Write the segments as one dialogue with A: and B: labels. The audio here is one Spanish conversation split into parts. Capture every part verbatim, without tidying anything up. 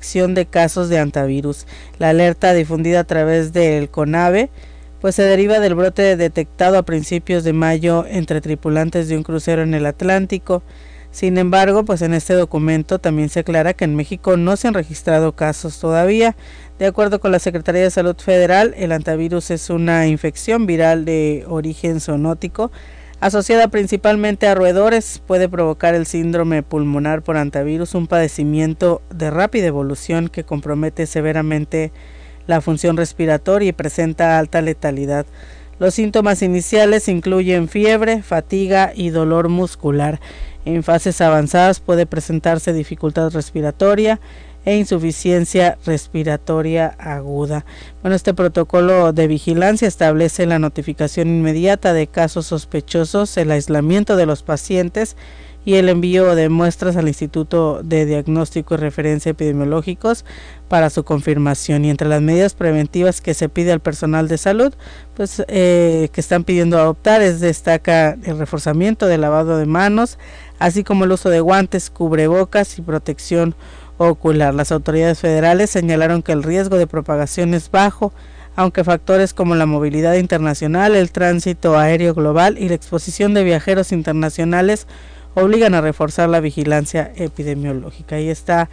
A: detección de casos de hantavirus. La alerta difundida a través del CONAVE pues se deriva del brote detectado a principios de mayo entre tripulantes de un crucero en el Atlántico. Sin embargo, pues en este documento también se aclara que en México no se han registrado casos todavía. De acuerdo con la Secretaría de Salud Federal, el hantavirus es una infección viral de origen zoonótico asociada principalmente a roedores. Puede provocar el síndrome pulmonar por hantavirus, un padecimiento de rápida evolución que compromete severamente la función respiratoria y presenta alta letalidad. Los síntomas iniciales incluyen fiebre, fatiga y dolor muscular. En fases avanzadas puede presentarse dificultad respiratoria e insuficiencia respiratoria aguda. Bueno, este protocolo de vigilancia establece la notificación inmediata de casos sospechosos, el aislamiento de los pacientes y el envío de muestras al Instituto de Diagnóstico y Referencia Epidemiológicos para su confirmación. Y entre las medidas preventivas que se pide al personal de salud, pues eh, que están pidiendo adoptar, es destaca el reforzamiento del lavado de manos, así como el uso de guantes, cubrebocas y protección ocular. Las autoridades federales señalaron que el riesgo de propagación es bajo, aunque factores como la movilidad internacional, el tránsito aéreo global y la exposición de viajeros internacionales obligan a reforzar la vigilancia epidemiológica. Ahí está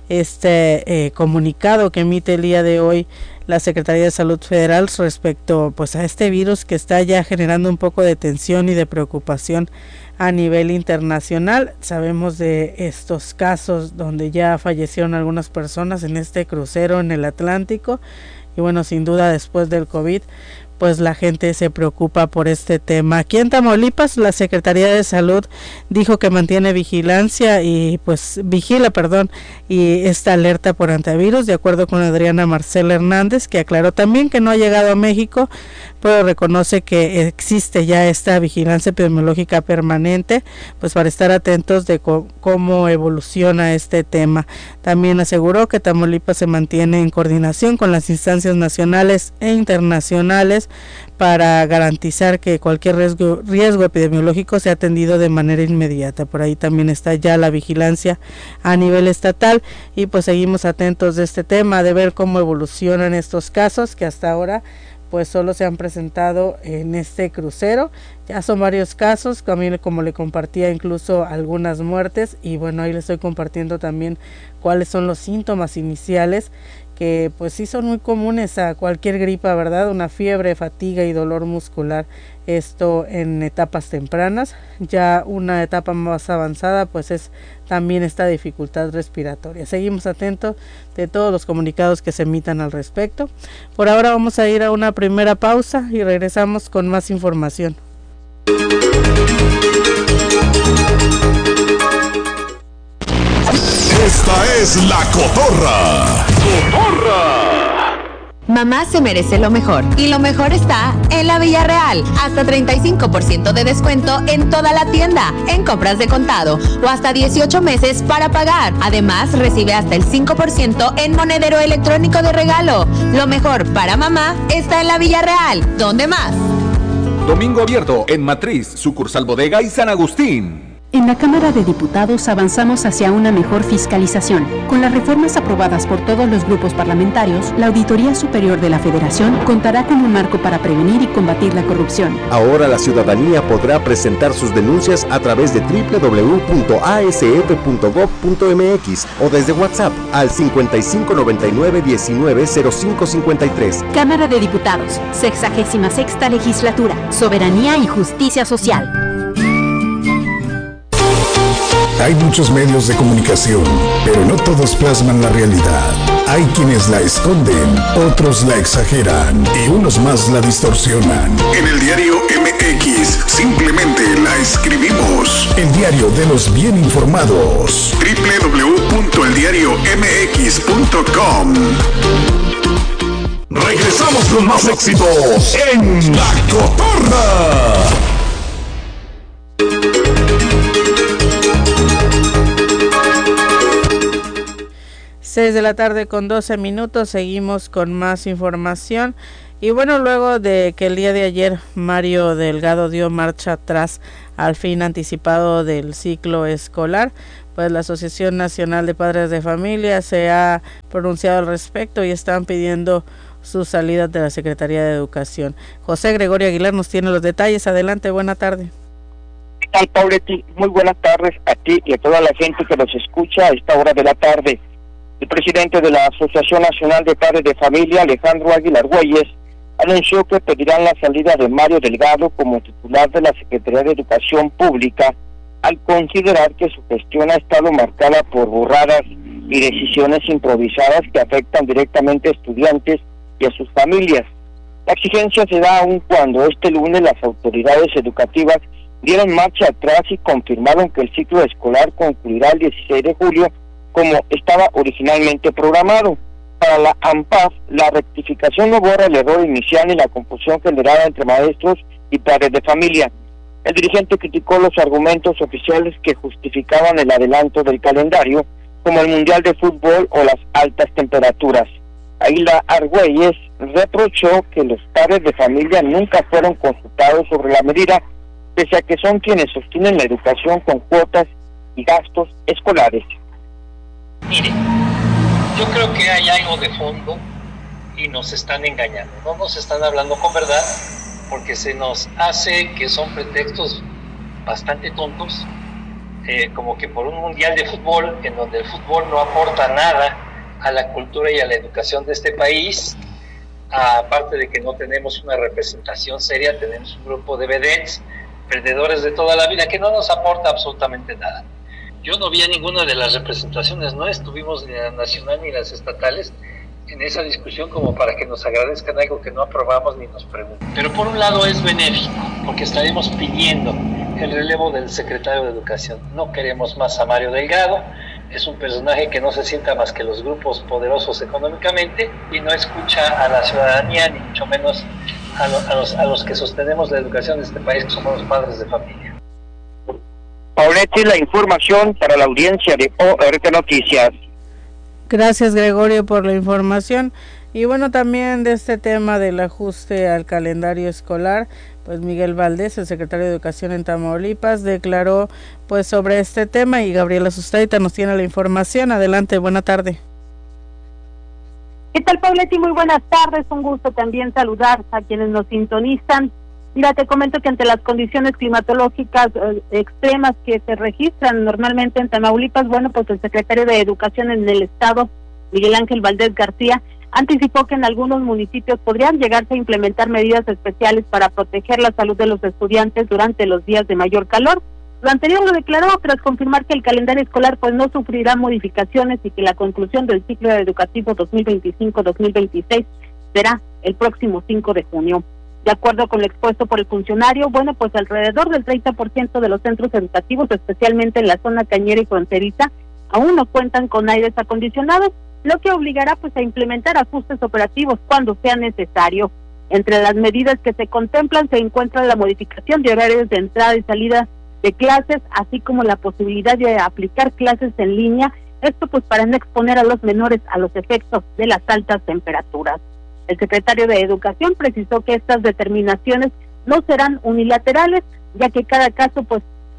A: este eh, comunicado que emite el día de hoy la Secretaría de Salud Federal respecto pues a este virus que está ya generando un poco de tensión y de preocupación a nivel internacional. Sabemos de estos casos donde ya fallecieron algunas personas en este crucero en el Atlántico y bueno, sin duda después del COVID pues la gente se preocupa por este tema. Aquí en Tamaulipas la Secretaría de Salud dijo que mantiene vigilancia y pues vigila, perdón, y esta alerta por hantavirus, de acuerdo con Adriana Marcela Hernández, que aclaró también que no ha llegado a México, pero reconoce que existe ya esta vigilancia epidemiológica permanente, pues para estar atentos de co- cómo evoluciona este tema. También aseguró que Tamaulipas se mantiene en coordinación con las instancias nacionales e internacionales para garantizar que cualquier riesgo, riesgo epidemiológico sea atendido de manera inmediata. Por ahí también está ya la vigilancia a nivel estatal y pues seguimos atentos de este tema, de ver cómo evolucionan estos casos que hasta ahora pues solo se han presentado en este crucero. Ya son varios casos, también como le compartía incluso algunas muertes y bueno, ahí le estoy compartiendo también cuáles son los síntomas iniciales que pues sí son muy comunes a cualquier gripa, ¿verdad? Una fiebre, fatiga y dolor muscular, esto en etapas tempranas. Ya una etapa más avanzada pues es también esta dificultad respiratoria. Seguimos atentos de todos los comunicados que se emitan al respecto. Por ahora vamos a ir a una primera pausa y regresamos con más información.
B: Esta es La Cotorra. ¡Cotorra!
C: Mamá se merece lo mejor y lo mejor está en la Villarreal. Hasta treinta y cinco por ciento de descuento en toda la tienda, en compras de contado o hasta dieciocho meses para pagar. Además, recibe hasta el cinco por ciento en monedero electrónico de regalo. Lo mejor para mamá está en la Villarreal. ¿Dónde más?
D: Domingo abierto en Matriz, Sucursal Bodega y San Agustín.
E: En la Cámara de Diputados avanzamos hacia una mejor fiscalización. Con las reformas aprobadas por todos los grupos parlamentarios, la Auditoría Superior de la Federación contará con un marco para prevenir y combatir la corrupción.
F: Ahora la ciudadanía podrá presentar sus denuncias a través de doble u doble u doble u punto a s f punto gob punto m x o desde WhatsApp al cincuenta y cinco noventa y nueve diecinueve cero cinco cincuenta y tres.
E: Cámara de Diputados, sexagésima sexta legislatura, soberanía y justicia social.
B: Hay muchos medios de comunicación, pero no todos plasman la realidad. Hay quienes la esconden, otros la exageran y unos más la distorsionan. En el diario M X simplemente la escribimos. El diario de los bien informados. doble u doble u doble u punto el diario m x punto com. Regresamos con más éxitos en La Cotorra.
A: seis de la tarde con doce minutos, seguimos con más información. Y bueno, luego de que el día de ayer Mario Delgado dio marcha atrás al fin anticipado del ciclo escolar, pues la Asociación Nacional de Padres de Familia se ha pronunciado al respecto y están pidiendo su salida de la Secretaría de Educación. José Gregorio Aguilar nos tiene los detalles. Adelante, buena tarde.
G: ¿Qué tal, Pauletti? Muy buenas tardes a ti y a toda la gente que nos escucha a esta hora de la tarde. El presidente de la Asociación Nacional de Padres de Familia, Alejandro Aguilar Güeyes, anunció que pedirán la salida de Mario Delgado como titular de la Secretaría de Educación Pública, al considerar que su gestión ha estado marcada por burradas y decisiones improvisadas que afectan directamente a estudiantes y a sus familias. La exigencia se da aún cuando este lunes las autoridades educativas dieron marcha atrás y confirmaron que el ciclo escolar concluirá el dieciséis de julio como estaba originalmente programado. Para la ANPAF, la rectificación no borra el error inicial ni la confusión generada entre maestros y padres de familia. El dirigente criticó los argumentos oficiales que justificaban el adelanto del calendario, como el Mundial de Fútbol o las altas temperaturas. Aguilar Argüelles reprochó que los padres de familia nunca fueron consultados sobre la medida, pese a que son quienes sostienen la educación con cuotas y gastos escolares.
H: Mire, yo creo que hay algo de fondo y nos están engañando, no nos están hablando con verdad, porque se nos hace que son pretextos bastante tontos, eh, como que por un mundial de fútbol, en donde el fútbol no aporta nada a la cultura y a la educación de este país, aparte de que no tenemos una representación seria, tenemos un grupo de vedettes, perdedores de toda la vida, que no nos aporta absolutamente nada. Yo no vi a ninguna de las representaciones, no estuvimos ni en la nacional ni en las estatales en esa discusión como para que nos agradezcan algo que no aprobamos ni nos pregunten. Pero por un lado es benéfico, porque estaremos pidiendo el relevo del secretario de Educación. No queremos más a Mario Delgado, es un personaje que no se sienta más que los grupos poderosos económicamente y no escucha a la ciudadanía, ni mucho menos a, lo, a, los, a los que sostenemos la educación de este país, que somos los padres de familia.
G: Pauletti, la información para la audiencia de O R T Noticias.
A: Gracias, Gregorio, por la información. Y bueno, también de este tema del ajuste al calendario escolar, pues Miguel Valdés, el secretario de Educación en Tamaulipas, declaró pues sobre este tema y Gabriela Sustaita nos tiene la información. Adelante, buena tarde.
I: ¿Qué tal, Pauletti? Muy buenas tardes, un gusto también saludar a quienes nos sintonizan. Mira, te comento que ante las condiciones climatológicas eh, extremas que se registran normalmente en Tamaulipas, bueno, pues el secretario de Educación en el estado, Miguel Ángel Valdés García, anticipó que en algunos municipios podrían llegarse a implementar medidas especiales para proteger la salud de los estudiantes durante los días de mayor calor. Lo anterior lo declaró tras confirmar que el calendario escolar pues no sufrirá modificaciones y que la conclusión del ciclo educativo dos mil veinticinco dos mil veintiséis será el próximo cinco de junio. De acuerdo con lo expuesto por el funcionario, bueno, pues alrededor del treinta por ciento de los centros educativos, especialmente en la zona cañera y fronteriza, aún no cuentan con aires acondicionados, lo que obligará pues a implementar ajustes operativos cuando sea necesario. Entre las medidas que se contemplan se encuentra la modificación de horarios de entrada y salida de clases, así como la posibilidad de aplicar clases en línea, esto pues para no exponer a los menores a los efectos de las altas temperaturas. El secretario de Educación precisó que estas determinaciones no serán unilaterales, ya que cada caso pues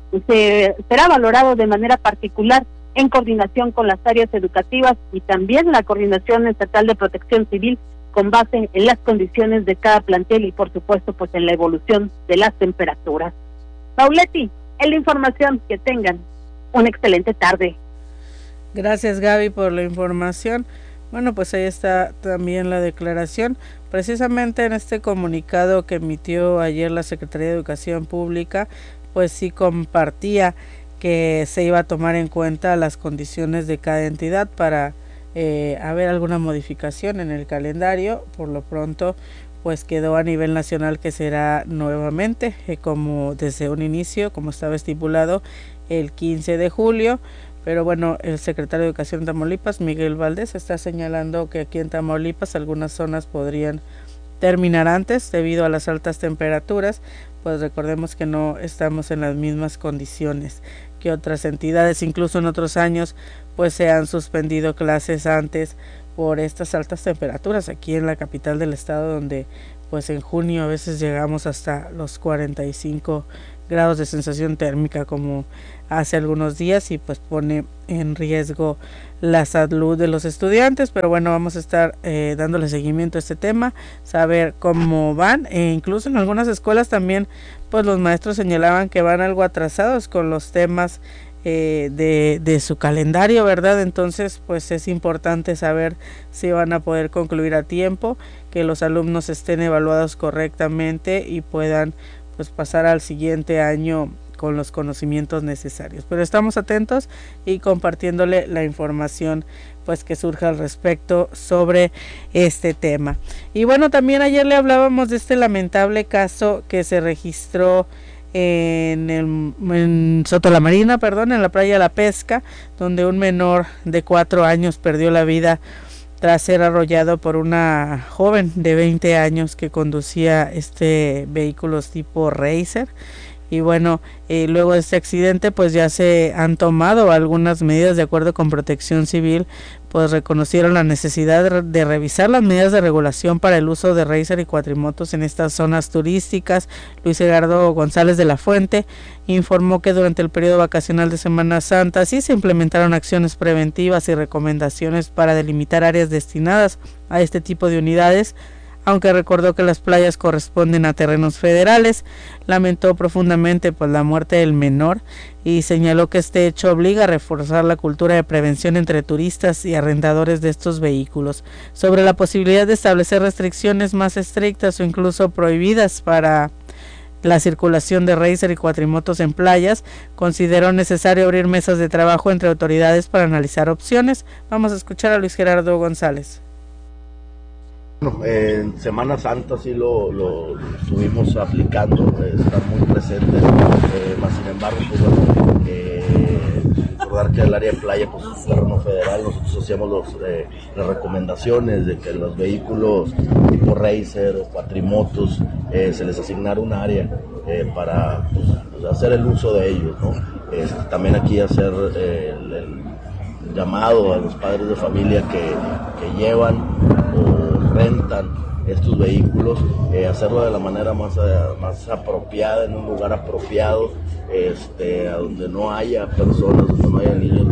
I: se será valorado de manera particular en coordinación con las áreas educativas y también la Coordinación Estatal de Protección Civil con base en las condiciones de cada plantel y por supuesto pues en la evolución de las temperaturas. Pauletti, es la información, que tengan una excelente tarde.
A: Gracias, Gaby, por la información. Bueno, pues ahí está también la declaración, precisamente en este comunicado que emitió ayer la Secretaría de Educación Pública, pues sí compartía que se iba a tomar en cuenta las condiciones de cada entidad para eh, haber alguna modificación en el calendario. Por lo pronto, pues quedó a nivel nacional que será nuevamente, eh, como desde un inicio, como estaba estipulado, el quince de julio. Pero bueno, el secretario de Educación de Tamaulipas, Miguel Valdés, está señalando que aquí en Tamaulipas algunas zonas podrían terminar antes debido a las altas temperaturas, pues recordemos que no estamos en las mismas condiciones que otras entidades, incluso en otros años pues se han suspendido clases antes por estas altas temperaturas aquí en la capital del estado, donde pues en junio a veces llegamos hasta los cuarenta y cinco grados de sensación térmica como hace algunos días y pues pone en riesgo la salud de los estudiantes. Pero bueno, vamos a estar eh, dándole seguimiento a este tema, saber cómo van, e incluso en algunas escuelas también pues los maestros señalaban que van algo atrasados con los temas eh, de, de su calendario, ¿verdad? Entonces pues es importante saber si van a poder concluir a tiempo, que los alumnos estén evaluados correctamente y puedan pues pasar al siguiente año con los conocimientos necesarios. Pero estamos atentos y compartiéndole la información pues que surja al respecto sobre este tema. Y bueno, también ayer le hablábamos de este lamentable caso que se registró en, el, en Soto la Marina, perdón, en la playa La Pesca, donde un menor de cuatro años perdió la vida tras ser arrollado por una joven de veinte años que conducía este vehículo tipo Racer. Y bueno, eh, luego de este accidente pues ya se han tomado algunas medidas. De acuerdo con Protección Civil, pues reconocieron la necesidad de, de revisar las medidas de regulación para el uso de Racer y cuatrimotos en estas zonas turísticas. Luis Gerardo González de la Fuente informó que durante el periodo vacacional de Semana Santa sí se implementaron acciones preventivas y recomendaciones para delimitar áreas destinadas a este tipo de unidades, aunque recordó que las playas corresponden a terrenos federales. Lamentó profundamente pues la muerte del menor y señaló que este hecho obliga a reforzar la cultura de prevención entre turistas y arrendadores de estos vehículos. Sobre la posibilidad de establecer restricciones más estrictas o incluso prohibidas para la circulación de Racer y cuatrimotos en playas, consideró necesario abrir mesas de trabajo entre autoridades para analizar opciones. Vamos a escuchar a Luis Gerardo González.
J: Bueno, en Semana Santa sí lo, lo estuvimos aplicando, eh, están muy presentes, eh, más sin embargo, pues bueno, eh, recordar que el área de playa pues es un terreno federal. Nosotros hacíamos los, eh, las recomendaciones de que los vehículos tipo Racer o cuatrimotos eh, se les asignara un área eh, para pues, pues hacer el uso de ellos, ¿no? Eh, también aquí hacer eh, el, el llamado a los padres de familia que, que llevan o rentan estos vehículos, eh, hacerlo de la manera más, más apropiada, en un lugar apropiado, este, a donde no haya personas, donde no haya niños.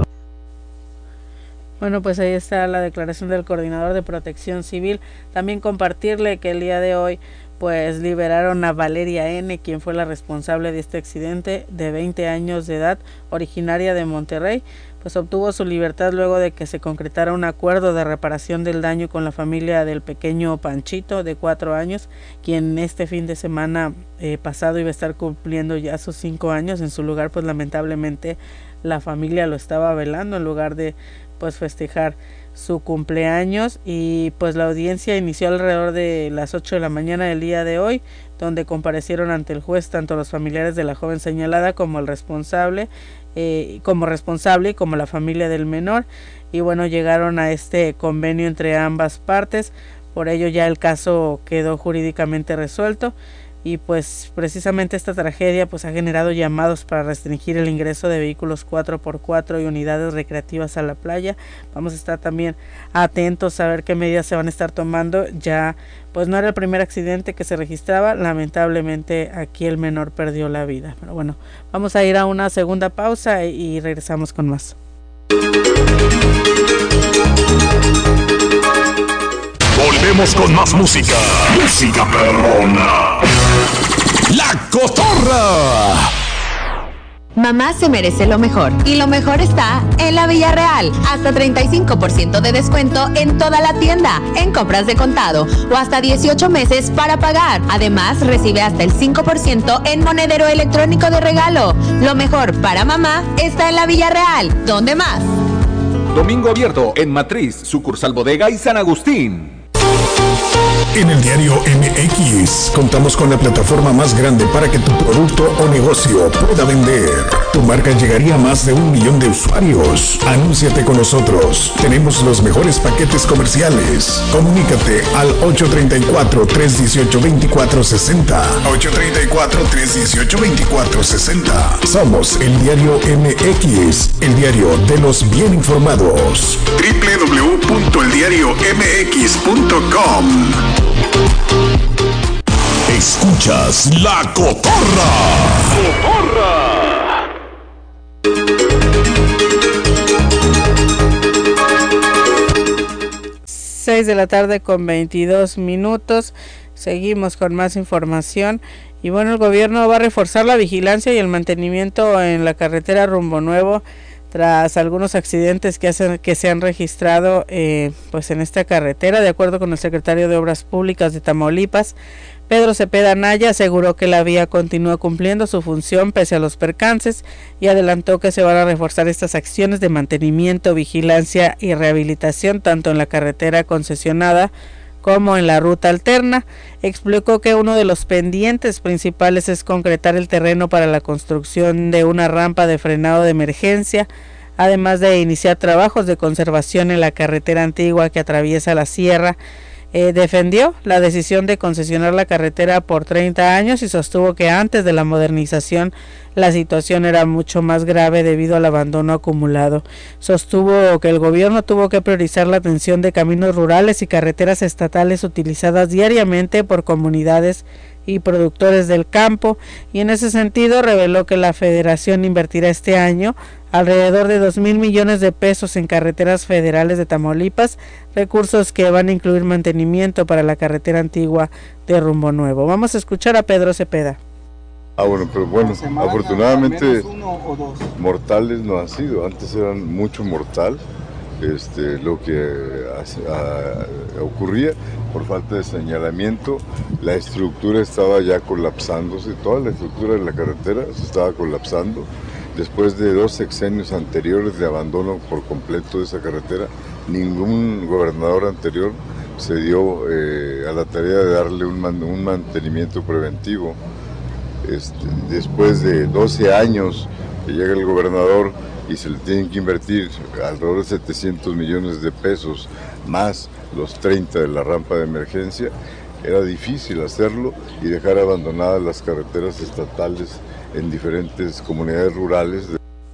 A: Bueno, pues ahí está la declaración del coordinador de Protección Civil. También compartirle que el día de hoy pues liberaron a Valeria N., quien fue la responsable de este accidente, de veinte años de edad, originaria de Monterrey. Pues obtuvo su libertad luego de que se concretara un acuerdo de reparación del daño con la familia del pequeño Panchito de cuatro años, quien este fin de semana eh, pasado iba a estar cumpliendo ya sus cinco años. En su lugar pues lamentablemente la familia lo estaba velando en lugar de pues festejar su cumpleaños. Y pues la audiencia inició alrededor de las ocho de la mañana del día de hoy, donde comparecieron ante el juez tanto los familiares de la joven señalada como el responsable Eh, como responsable y como la familia del menor. Y bueno, llegaron a este convenio entre ambas partes. Por ello ya el caso quedó jurídicamente resuelto. Y pues precisamente esta tragedia pues ha generado llamados para restringir el ingreso de vehículos cuatro por cuatro y unidades recreativas a la playa. Vamos a estar también atentos a ver qué medidas se van a estar tomando. Ya pues no era el primer accidente que se registraba, lamentablemente aquí el menor perdió la vida. Pero bueno, vamos a ir a una segunda pausa y regresamos con más.
B: Volvemos con más música. Música perrona. La Cotorra.
C: Mamá se merece lo mejor y lo mejor está en la Villarreal. Hasta treinta y cinco por ciento de descuento en toda la tienda, en compras de contado o hasta dieciocho meses para pagar. Además, recibe hasta el cinco por ciento en monedero electrónico de regalo. Lo mejor para mamá está en la Villarreal. ¿Dónde más?
D: Domingo abierto en Matriz, sucursal Bodega y San Agustín.
B: En el diario M X contamos con la plataforma más grande para que tu producto o negocio pueda vender. Tu marca llegaría a más de un millón de usuarios. Anúnciate con nosotros. Tenemos los mejores paquetes comerciales. Comunícate al ocho tres cuatro, tres uno ocho, dos cuatro seis cero. ocho tres cuatro, tres uno ocho, dos cuatro seis cero. Somos el diario M X, el diario de los bien informados. doble u doble u doble u punto el diario m x punto com. Escuchas La Cotorra. ¡Cotorra!
A: seis de la tarde con veintidós minutos. Seguimos con más información. Y bueno, el gobierno va a reforzar la vigilancia y el mantenimiento en la carretera Rumbo Nuevo tras algunos accidentes que, hacen, que se han registrado eh, pues en esta carretera. De acuerdo con el secretario de Obras Públicas de Tamaulipas, Pedro Cepeda Anaya, aseguró que la vía continúa cumpliendo su función pese a los percances y adelantó que se van a reforzar estas acciones de mantenimiento, vigilancia y rehabilitación tanto en la carretera concesionada como en la ruta alterna. Explicó que uno de los pendientes principales es concretar el terreno para la construcción de una rampa de frenado de emergencia, además de iniciar trabajos de conservación en la carretera antigua que atraviesa la sierra. Eh, defendió la decisión de concesionar la carretera por treinta años y sostuvo que antes de la modernización la situación era mucho más grave debido al abandono acumulado. Sostuvo que el gobierno tuvo que priorizar la atención de caminos rurales y carreteras estatales utilizadas diariamente por comunidades y productores del campo, y en ese sentido reveló que la federación invertirá este año alrededor de dos mil millones de pesos en carreteras federales de Tamaulipas, recursos que van a incluir mantenimiento para la carretera antigua de Rumbo Nuevo. Vamos a escuchar a Pedro Cepeda.
K: Ah, bueno, pero bueno, afortunadamente mortales no han sido, antes eran mucho mortal, este, lo que a, a, ocurría por falta de señalamiento, la estructura estaba ya colapsándose, toda la estructura de la carretera se estaba colapsando. Después de dos sexenios anteriores de abandono por completo de esa carretera, ningún gobernador anterior se dio eh, a la tarea de darle un, man, un mantenimiento preventivo. Este, después de doce años que llega el gobernador y se le tienen que invertir alrededor de setecientos millones de pesos, más los treinta de la rampa de emergencia, era difícil hacerlo y dejar abandonadas las carreteras estatales en diferentes comunidades rurales.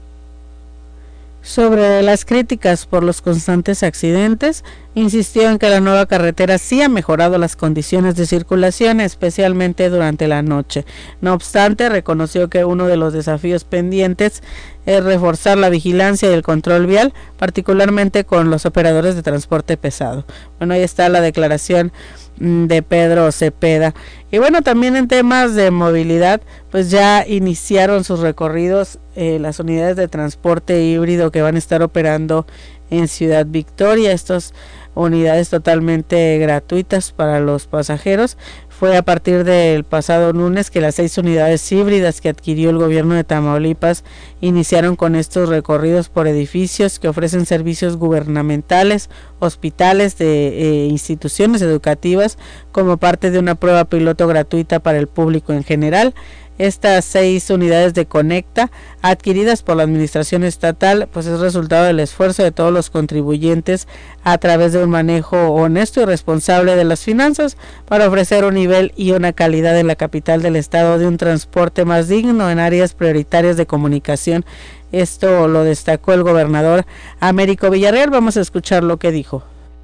A: Sobre las críticas por los constantes accidentes, insistió en que la nueva carretera sí ha mejorado las condiciones de circulación, especialmente durante la noche. No obstante, reconoció que uno de los desafíos pendientes es reforzar la vigilancia y el control vial, particularmente con los operadores de transporte pesado. Bueno, ahí está la declaración de Pedro Cepeda. Y bueno, también en temas de movilidad, pues ya iniciaron sus recorridos eh, las unidades de transporte híbrido que van a estar operando en Ciudad Victoria. Estas unidades totalmente gratuitas para los pasajeros. Fue a partir del pasado lunes que las seis unidades híbridas que adquirió el gobierno de Tamaulipas iniciaron con estos recorridos por edificios que ofrecen servicios gubernamentales, hospitales, de eh, instituciones educativas, como parte de una prueba piloto gratuita para el público en general. Estas seis unidades de Conecta, adquiridas por la administración estatal, pues es resultado del esfuerzo de todos los contribuyentes a través de un manejo honesto y responsable de las finanzas para ofrecer un nivel y una calidad en la capital del estado de un transporte más digno en áreas prioritarias de comunicación. Esto lo destacó el gobernador Américo Villarreal. Vamos a escuchar lo que dijo.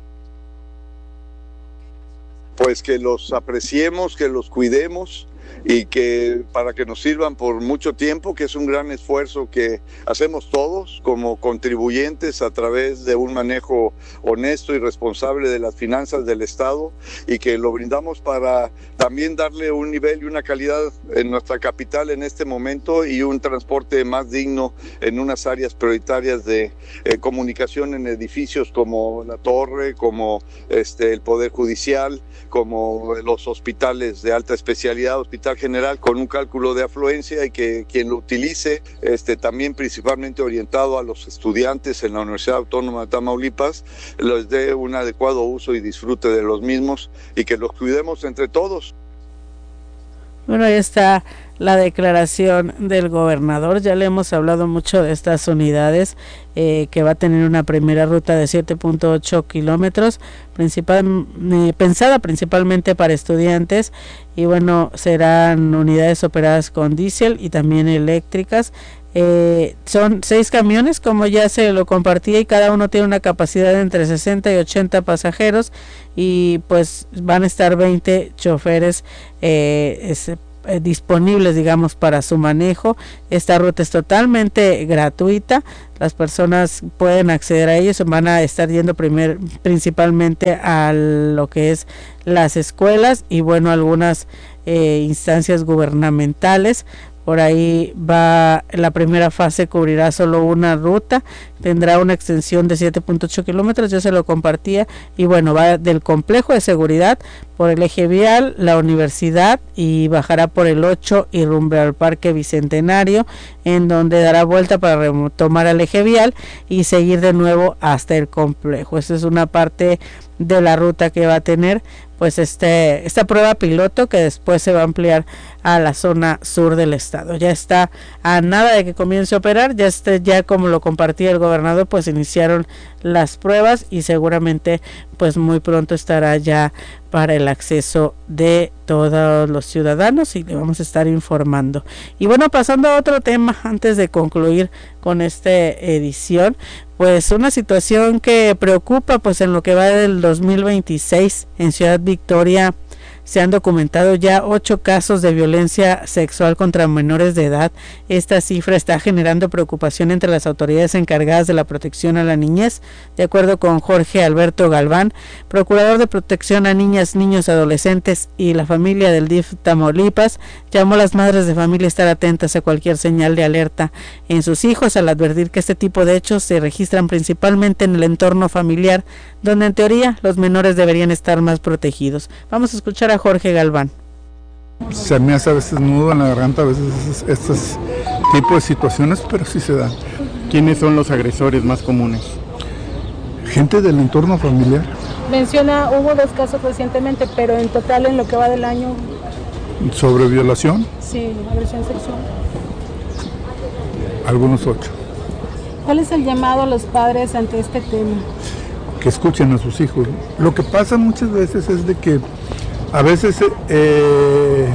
L: Pues que los apreciemos, que los cuidemos y que para que nos sirvan por mucho tiempo, que es un gran esfuerzo que hacemos todos como contribuyentes a través de un manejo honesto y responsable de las finanzas del Estado, y que lo brindamos para también darle un nivel y una calidad en nuestra capital en este momento y un transporte más digno en unas áreas prioritarias de eh, comunicación en edificios como la Torre, como este, el Poder Judicial, como los hospitales de alta especialidad, Hospital General, con un cálculo de afluencia, y que quien lo utilice, este, también principalmente orientado a los estudiantes en la Universidad Autónoma de Tamaulipas, les dé un adecuado uso y disfrute de los mismos, y que los cuidemos entre todos.
A: Bueno, ahí está la declaración del gobernador. Ya le hemos hablado mucho de estas unidades, eh, que va a tener una primera ruta de siete punto ocho kilómetros, principal, eh, pensada principalmente para estudiantes, y bueno, serán unidades operadas con diésel y también eléctricas. Eh, son seis camiones, como ya se lo compartía, y cada uno tiene una capacidad de entre sesenta y ochenta pasajeros, y pues van a estar veinte choferes eh, es, eh, disponibles, digamos, para su manejo. Esta ruta es totalmente gratuita, las personas pueden acceder a ellos, van a estar yendo primer, principalmente a lo que es las escuelas y bueno, algunas eh, instancias gubernamentales. Por ahí va, la primera fase cubrirá solo una ruta, tendrá una extensión de siete punto ocho kilómetros, yo se lo compartía, y bueno, va del complejo de seguridad por el eje vial, la universidad, y bajará por el ocho y rumbo al Parque Bicentenario, en donde dará vuelta para retomar el eje vial y seguir de nuevo hasta el complejo. Esa es una parte de la ruta que va a tener pues este esta prueba piloto, que después se va a ampliar a la zona sur del estado. Ya está a nada de que comience a operar, ya este, ya como lo compartía el gobernador, pues iniciaron las pruebas y seguramente pues muy pronto estará ya para el acceso de todos los ciudadanos y le vamos a estar informando. Y bueno, pasando a otro tema antes de concluir con esta edición, pues una situación que preocupa, pues en lo que va del dos mil veintiséis en Ciudad Victoria se han documentado ya ocho casos de violencia sexual contra menores de edad. Esta cifra está generando preocupación entre las autoridades encargadas de la protección a la niñez. De acuerdo con Jorge Alberto Galván, procurador de protección a niñas, niños, adolescentes y la familia del D I F Tamaulipas, llamó a las madres de familia a estar atentas a cualquier señal de alerta en sus hijos, al advertir que este tipo de hechos se registran principalmente en el entorno familiar, donde en teoría los menores deberían estar más protegidos. Vamos a escuchar a Jorge Galván.
M: Se me hace a veces nudo en la garganta, a veces estos tipos de situaciones, pero sí se dan.
N: ¿Quiénes son los agresores más comunes?
M: Gente del entorno familiar.
O: Menciona, hubo dos casos recientemente, pero en total en lo que va del año...
M: ¿Sobre violación?
O: Sí, agresión sexual.
M: Algunos ocho.
O: ¿Cuál es el llamado a los padres ante este tema?
M: Que escuchen a sus hijos. Lo que pasa muchas veces es de que a veces, eh,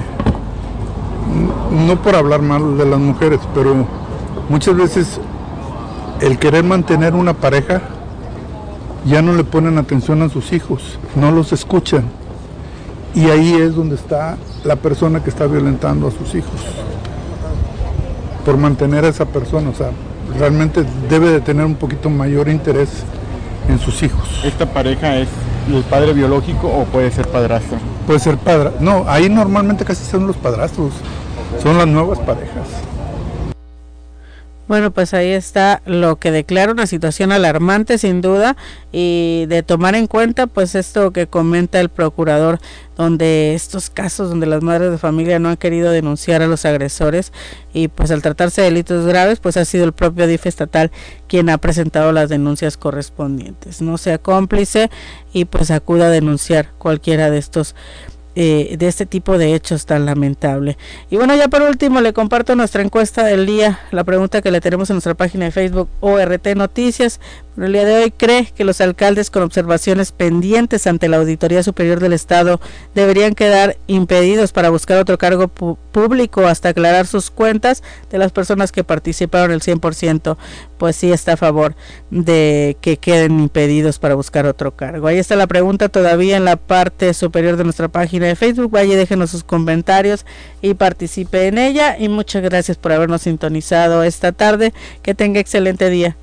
M: no por hablar mal de las mujeres, pero muchas veces el querer mantener una pareja, ya no le ponen atención a sus hijos, no los escuchan. Y ahí es donde está la persona que está violentando a sus hijos. Por mantener a esa persona, o sea, realmente debe de tener un poquito mayor interés en sus hijos.
N: ¿Esta pareja es el padre biológico o puede ser padrastro?
M: Puede ser padre. No, ahí normalmente casi son los padrastros, son las nuevas parejas.
A: Bueno, pues ahí está lo que declara una situación alarmante sin duda, y de tomar en cuenta pues esto que comenta el procurador, donde estos casos donde las madres de familia no han querido denunciar a los agresores, y pues al tratarse de delitos graves pues ha sido el propio D I F estatal quien ha presentado las denuncias correspondientes. No sea cómplice y pues acuda a denunciar cualquiera de estos Eh, de este tipo de hechos tan lamentable. Y bueno, ya por último le comparto nuestra encuesta del día, la pregunta que le tenemos en nuestra página de Facebook O R T Noticias. Por el día de hoy, ¿cree que los alcaldes con observaciones pendientes ante la Auditoría Superior del Estado deberían quedar impedidos para buscar otro cargo pu- público hasta aclarar sus cuentas? De las personas que participaron, el cien por ciento pues sí está a favor de que queden impedidos para buscar otro cargo. Ahí está la pregunta todavía en la parte superior de nuestra página de Facebook. Vaya, déjenos sus comentarios y participe en ella, y muchas gracias por habernos sintonizado esta tarde. Que tenga excelente día.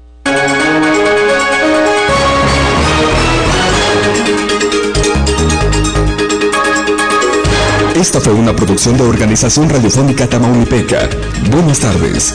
B: Esta fue una producción de Organización Radiofónica Tamaulipeca. Buenas tardes.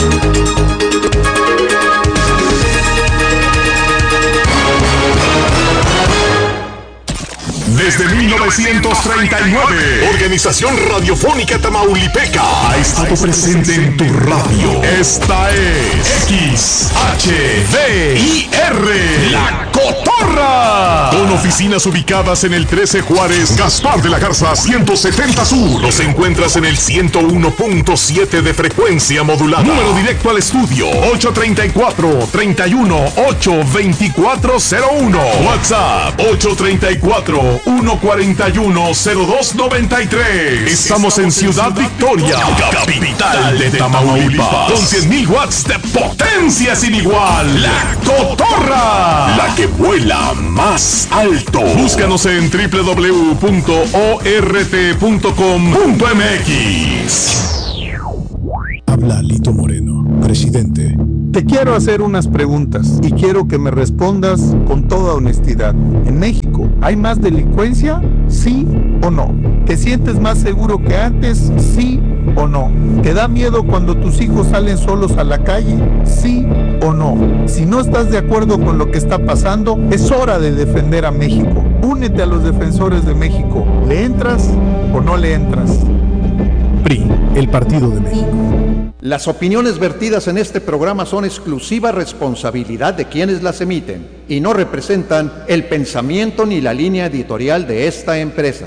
P: Desde mil novecientos treinta y nueve, Organización Radiofónica Tamaulipeca ha estado presente en tu radio. Esta es X H D I R, La Cotorra, con oficinas ubicadas en el trece Juárez, Gaspar de la Garza ciento setenta Sur. Los encuentras en el ciento uno punto siete de frecuencia modulada. Número directo al estudio ocho treinta y cuatro, treinta y uno, ocho veinticuatro cero uno. WhatsApp ocho treinta y cuatro, uno cuarenta y uno, cero dos noventa y tres. Estamos en Ciudad Victoria, capital de Tamaulipas, con cien mil watts de potencia sin igual. La Cotorra, la que vuela más alto. Búscanos en doble u doble u doble u punto o r t punto com punto m x.
B: Habla Lito Moreno, presidente.
M: Te quiero hacer unas preguntas y quiero que me respondas con toda honestidad. ¿En México hay más delincuencia? ¿Sí o no? ¿Te sientes más seguro que antes? ¿Sí o no? ¿Te da miedo cuando tus hijos salen solos a la calle? ¿Sí o no? Si no estás de acuerdo con lo que está pasando, es hora de defender a México. Únete a los defensores de México. ¿Le entras o no le entras?
B: P R I, el Partido de México.
Q: Las opiniones vertidas en este programa son exclusiva responsabilidad de quienes las emiten y no representan el pensamiento ni la línea editorial de esta empresa.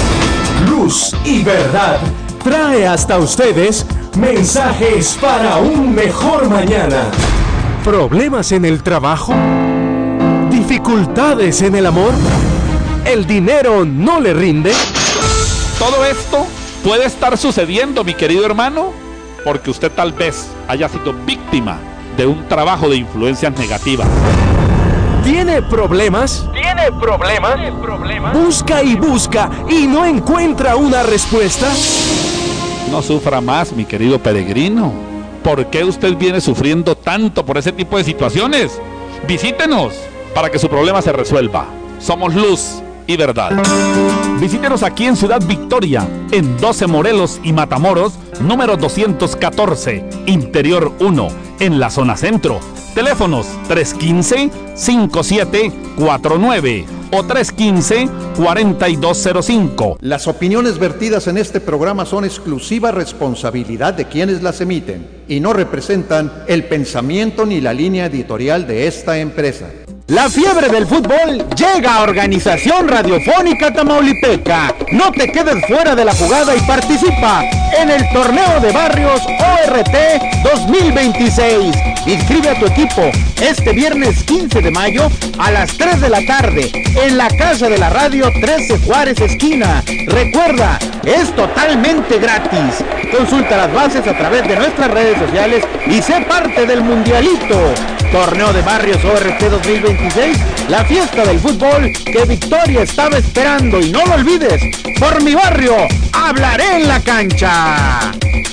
R: Luz y Verdad trae hasta ustedes mensajes para un mejor mañana. ¿Problemas en el trabajo? ¿Dificultades en el amor? ¿El dinero no le rinde?
S: Todo esto puede estar sucediendo, mi querido hermano, porque usted tal vez haya sido víctima de un trabajo de influencias negativas.
R: ¿Tiene problemas?
S: ¿Tiene problemas? ¿Tiene problemas?
R: Busca y busca y no encuentra una respuesta.
S: No sufra más, mi querido peregrino. ¿Por qué usted viene sufriendo tanto por ese tipo de situaciones? Visítenos para que su problema se resuelva. Somos Luz y Verdad. Visítenos aquí en Ciudad Victoria, en doce Morelos y Matamoros, número doscientos catorce, Interior uno, en la zona centro. Teléfonos tres uno cinco, cinco siete cuatro nueve o tres uno cinco, cuatro dos cero cinco.
Q: Las opiniones vertidas en este programa son exclusiva responsabilidad de quienes las emiten y no representan el pensamiento ni la línea editorial de esta empresa.
T: La fiebre del fútbol llega a Organización Radiofónica Tamaulipeca. No te quedes fuera de la jugada y participa en el Torneo de Barrios O R T dos mil veintiséis. Inscribe a tu equipo este viernes quince de mayo a las tres de la tarde en la Casa de la Radio trece Juárez Esquina. Recuerda, es totalmente gratis. Consulta las bases a través de nuestras redes sociales y sé parte del Mundialito. Torneo de Barrios O R T dos mil veintiséis, la fiesta del fútbol que Victoria estaba esperando. Y no lo olvides, por mi barrio, hablaré en la cancha.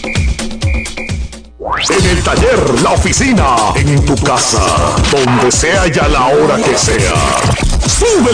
P: En el taller, la oficina, en tu casa, donde sea y a la hora que sea. Sube